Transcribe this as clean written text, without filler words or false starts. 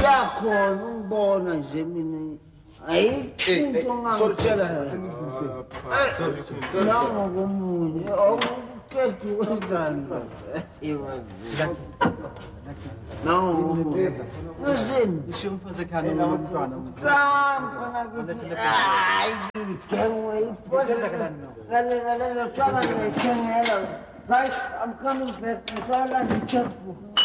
uyakhona ungibona nje mina ayikho ngakutshela nangokomunye okuqeda ukwenzani nangokomunye listen isho umfazi ekhaya nomntwana guys, I'm coming back. I saw like a checkbook.